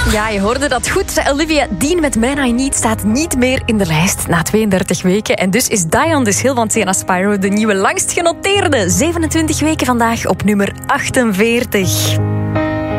Ja, je hoorde dat goed. Olivia Dean met Man I Need staat niet meer in de lijst na 32 weken. En dus is Die on This Hill van Sienna Spyro de nieuwe langst genoteerde. 27 weken vandaag op nummer 48.